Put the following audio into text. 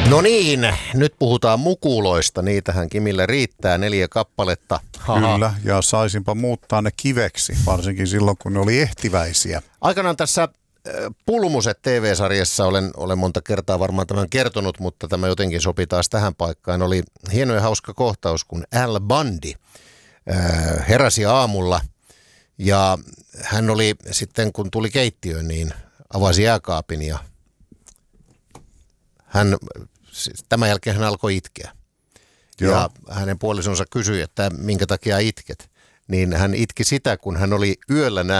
No niin, nyt puhutaan mukuloista. Niitähän Kimillä riittää 4 kappaletta. Haha. Kyllä, ja saisinpa muuttaa ne kiveksi, varsinkin silloin, kun ne oli ehtiväisiä. Aikanaan tässä Pulmuset TV-sarjassa olen monta kertaa varmaan tämän kertonut, mutta tämä jotenkin sopii taas tähän paikkaan. Oli hieno ja hauska kohtaus, kun Al Bundy heräsi aamulla ja hän oli sitten, kun tuli keittiöön, niin avasi jääkaapin ja tämän jälkeen hän alkoi itkeä. Joo. Ja hänen puolisonsa kysyi, että minkä takia itket. Niin hän itki sitä, kun hän oli yöllä